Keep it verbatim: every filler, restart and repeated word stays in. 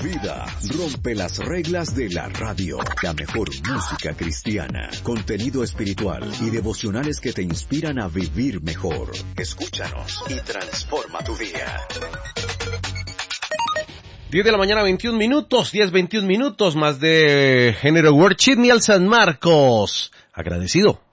vida. Rompe las reglas de la radio. La mejor música cristiana, contenido espiritual y devocionales que te inspiran a vivir mejor. Escúchanos y transforma tu día. diez de la mañana, veintiún minutos, diez, veintiún minutos más de Género Worship, Niel San Marcos. Agradecido